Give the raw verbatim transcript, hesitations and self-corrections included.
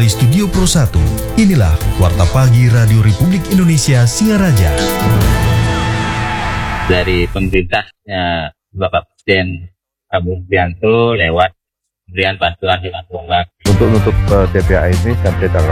dari Studio Pro satu, inilah Warta Pagi Radio Republik Indonesia Singaraja. Dari pemerintahnya Bapak Presiden Prabowo Subianto lewat pemberian bantuan hewan ternak. Untuk nutup uh, T P A ini sampai tanggal